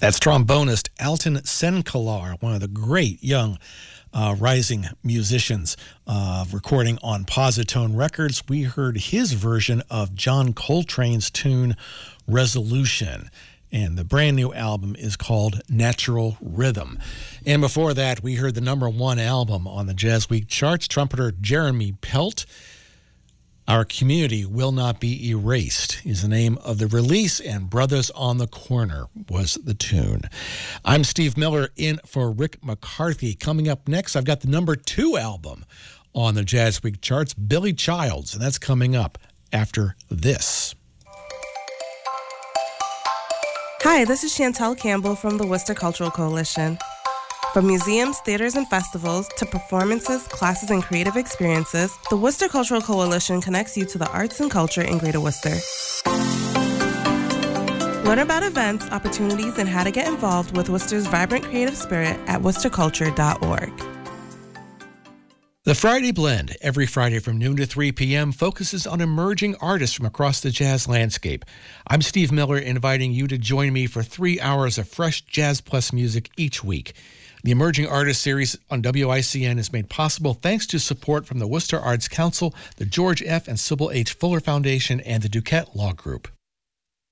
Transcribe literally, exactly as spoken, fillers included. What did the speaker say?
That's trombonist Alton Senkalar, one of the great young uh, rising musicians uh, recording on Positone Records. We heard his version of John Coltrane's tune Resolution. And the brand new album is called Natural Rhythm. And before that, we heard the number one album on the Jazz Week charts, trumpeter Jeremy Pelt. Our Community Will Not Be Erased is the name of the release, and Brothers on the Corner was the tune. I'm Steve Miller in for Rick McCarthy. Coming up next, I've got the number two album on the Jazz Week charts, Billy Childs, and that's coming up after this. Hi, this is Chantel Campbell from the Worcester Cultural Coalition. From museums, theaters, and festivals to performances, classes, and creative experiences, the Worcester Cultural Coalition connects you to the arts and culture in Greater Worcester. Learn about events, opportunities, and how to get involved with Worcester's vibrant creative spirit at worcester culture dot org. The Friday Blend, every Friday from noon to three p.m., focuses on emerging artists from across the jazz landscape. I'm Steve Miller, inviting you to join me for three hours of fresh Jazz Plus music each week. The Emerging Artists series on W I C N is made possible thanks to support from the Worcester Arts Council, the George F. and Sybil H. Fuller Foundation, and the Duquette Law Group.